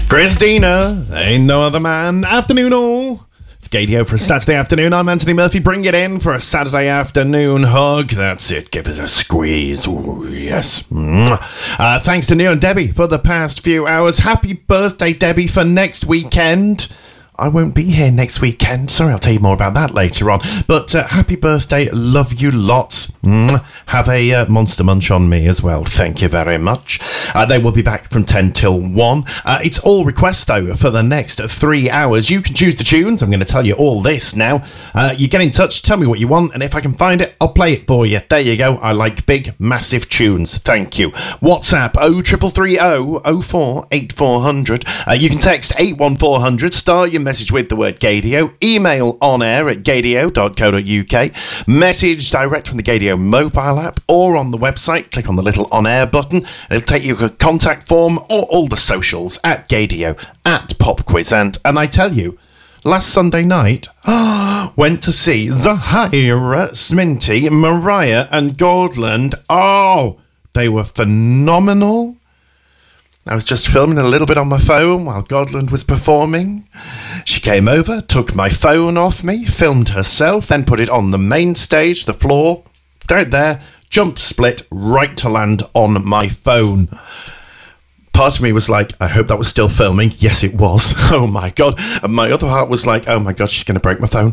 Christina, ain't no other man. Afternoon all. It's Gadio for a Saturday afternoon. I'm Anthony Murphy. Bring it in for a Saturday afternoon hug. That's it. Give it a squeeze. Ooh, yes. Thanks to Neil and Debbie for the past few hours. Happy birthday, Debbie, for next weekend. I won't be here next weekend. Sorry, I'll tell you more about that later on. But happy birthday. Love you lots. Have a Monster Munch on me as well. Thank you very much. They will be back from 10 till 1. It's all requests, though, for the next 3 hours. You can choose the tunes. I'm going to tell you all this now. You get in touch, tell me what you want, and if I can find it, I'll play it for you. There you go. I like big, massive tunes. Thank you. WhatsApp 0330 04 8400. You can text 81400. Start your message with the word Gadio. Email onair@gadio.co.uk. Message direct from the Gadio mobile app or on the website. Click on the little on air button. It'll take you to a contact form or all the socials at Gadio, at PopQuizant. And I tell you, last Sunday night, went to see Zahira, Sminty, Mariah and Gordland. Oh, they were phenomenal. I was just filming a little bit on my phone while Gordland was performing. She came over, took my phone off me, filmed herself, then put it on the main stage, the floor, there, jump split, right to land on my phone. Part of me was like, I hope that was still filming. Yes, it was. Oh my God. And my other heart was like, oh my God, she's going to break my phone.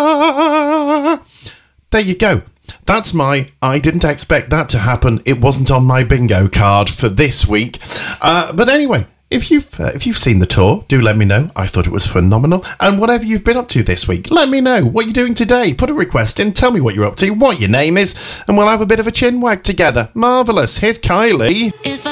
There you go. That's I didn't expect that to happen. It wasn't on my bingo card for this week. But anyway, if you've seen the tour, do let me know. I thought it was phenomenal. And whatever you've been up to this week, let me know what you're doing today. Put a request in, tell me what you're up to, what your name is, and we'll have a bit of a chin wag together. Marvellous. Here's Kylie.